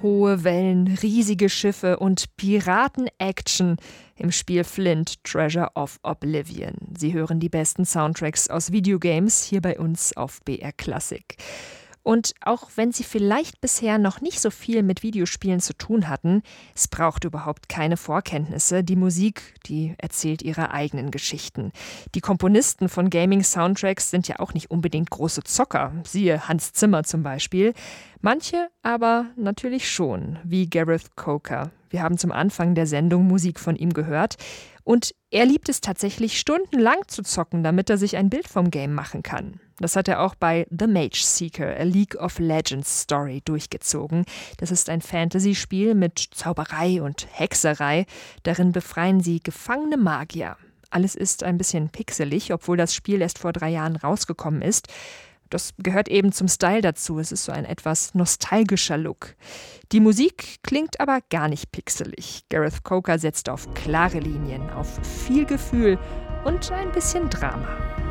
hohe Wellen, riesige Schiffe und Piraten-Action im Spiel Flint Treasure of Oblivion. Sie hören die besten Soundtracks aus Videogames hier bei uns auf BR Classic. Und auch wenn Sie vielleicht bisher noch nicht so viel mit Videospielen zu tun hatten, es braucht überhaupt keine Vorkenntnisse. Die Musik, die erzählt ihre eigenen Geschichten. Die Komponisten von Gaming-Soundtracks sind ja auch nicht unbedingt große Zocker, siehe Hans Zimmer zum Beispiel. Manche aber natürlich schon, wie Gareth Coker. Wir haben zum Anfang der Sendung Musik von ihm gehört. Und er liebt es tatsächlich, stundenlang zu zocken, damit er sich ein Bild vom Game machen kann. Das hat er auch bei The Mage Seeker, a League of Legends Story durchgezogen. Das ist ein Fantasy-Spiel mit Zauberei und Hexerei. Darin befreien sie gefangene Magier. Alles ist ein bisschen pixelig, obwohl das Spiel erst vor 3 Jahren rausgekommen ist. Das gehört eben zum Style dazu. Es ist so ein etwas nostalgischer Look. Die Musik klingt aber gar nicht pixelig. Gareth Coker setzt auf klare Linien, auf viel Gefühl und ein bisschen Drama.